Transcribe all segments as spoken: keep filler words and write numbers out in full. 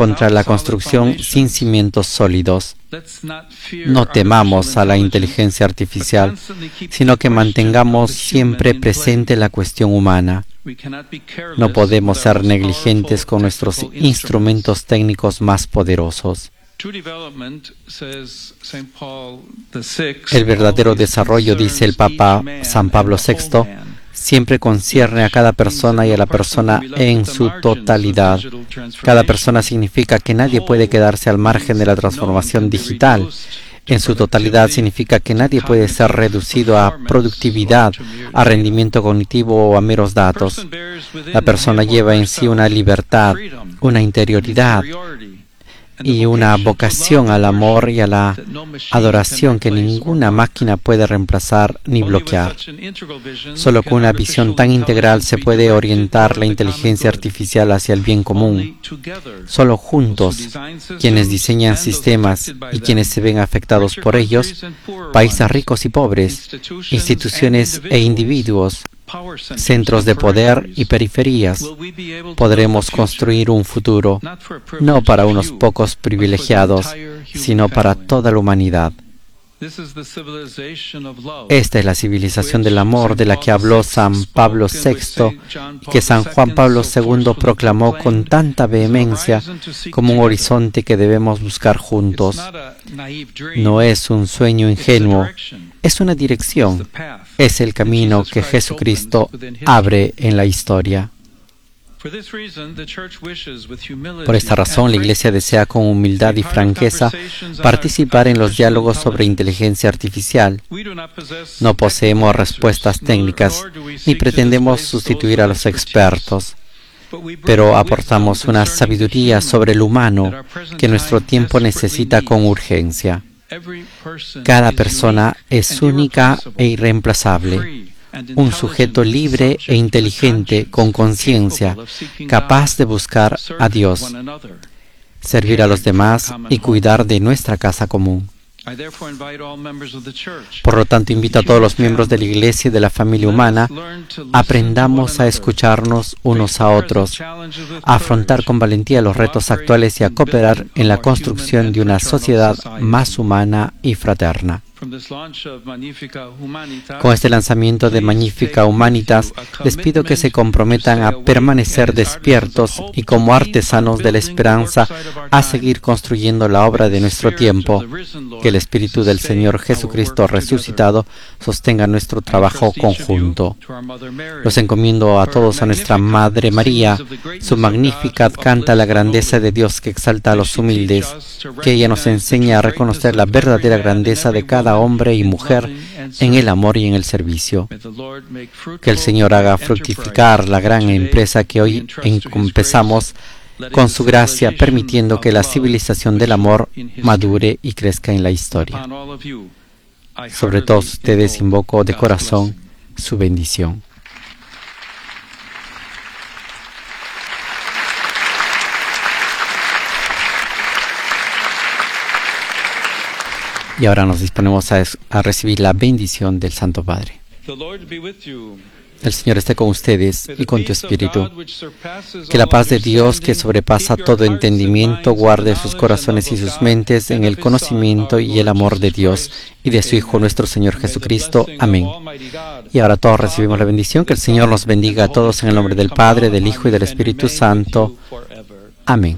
contra la construcción sin cimientos sólidos. No temamos a la inteligencia artificial, sino que mantengamos siempre presente la cuestión humana. No podemos ser negligentes con nuestros instrumentos técnicos más poderosos. El verdadero desarrollo, dice el Papa San Pablo sexto, siempre concierne a cada persona y a la persona en su totalidad. Cada persona significa que nadie puede quedarse al margen de la transformación digital. En su totalidad significa que nadie puede ser reducido a productividad, a rendimiento cognitivo o a meros datos. La persona lleva en sí una libertad, una interioridad y una vocación al amor y a la adoración que ninguna máquina puede reemplazar ni bloquear. Solo con una visión tan integral se puede orientar la inteligencia artificial hacia el bien común. Solo juntos, quienes diseñan sistemas y quienes se ven afectados por ellos, países ricos y pobres, instituciones e individuos, centros de poder y periferias, podremos construir un futuro, no para unos pocos privilegiados, sino para toda la humanidad. Esta es la civilización del amor de la que habló San Pablo sexto y que San Juan Pablo segundo proclamó con tanta vehemencia como un horizonte que debemos buscar juntos. No es un sueño ingenuo, es una dirección, es el camino que Jesucristo abre en la historia. Por esta razón, la Iglesia desea con humildad y franqueza participar en los diálogos sobre inteligencia artificial. No poseemos respuestas técnicas ni pretendemos sustituir a los expertos, pero aportamos una sabiduría sobre el humano que nuestro tiempo necesita con urgencia. Cada persona es única e irreemplazable. Un sujeto libre e inteligente, con conciencia, capaz de buscar a Dios, servir a los demás y cuidar de nuestra casa común. Por lo tanto, invito a todos los miembros de la Iglesia y de la familia humana, aprendamos a escucharnos unos a otros, a afrontar con valentía los retos actuales y a cooperar en la construcción de una sociedad más humana y fraterna. Con este lanzamiento de Magnificat Humanitas, les pido que se comprometan a permanecer despiertos y como artesanos de la esperanza a seguir construyendo la obra de nuestro tiempo. Que el Espíritu del Señor Jesucristo resucitado sostenga nuestro trabajo conjunto. Los encomiendo a todos a nuestra Madre María. Su Magnificat canta la grandeza de Dios que exalta a los humildes. Que ella nos enseñe a reconocer la verdadera grandeza de cada hombre y mujer en el amor y en el servicio. Que el Señor haga fructificar la gran empresa que hoy empezamos con su gracia, permitiendo que la civilización del amor madure y crezca en la historia. Sobre todos ustedes invoco de corazón su bendición. Y ahora nos disponemos a, a recibir la bendición del Santo Padre. El Señor esté con ustedes y con tu espíritu. Que la paz de Dios, que sobrepasa todo entendimiento, guarde sus corazones y sus mentes en el conocimiento y el amor de Dios y de su Hijo nuestro Señor Jesucristo. Amén. Y ahora todos recibimos la bendición. Que el Señor nos bendiga a todos en el nombre del Padre, del Hijo y del Espíritu Santo. Amén.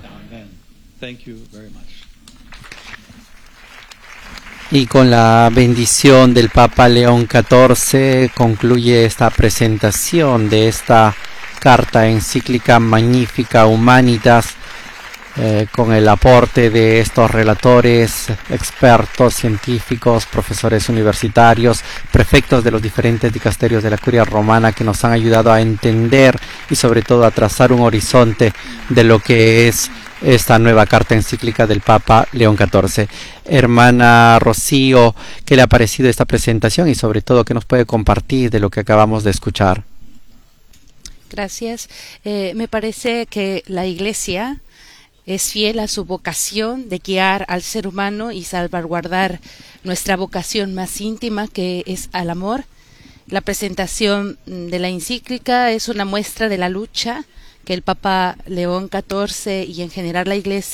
Y con la bendición del Papa León catorce concluye esta presentación de esta carta encíclica Magnificat Humanitas, eh, con el aporte de estos relatores, expertos, científicos, profesores universitarios, prefectos de los diferentes dicasterios de la Curia Romana, que nos han ayudado a entender y sobre todo a trazar un horizonte de lo que es esta nueva carta encíclica del Papa León catorce. Hermana Rocío, ¿qué le ha parecido esta presentación y sobre todo qué nos puede compartir de lo que acabamos de escuchar? Gracias. Eh, me parece que la Iglesia es fiel a su vocación de guiar al ser humano y salvaguardar nuestra vocación más íntima, que es al amor. La presentación de la encíclica es una muestra de la lucha que el Papa León catorce y en general la Iglesia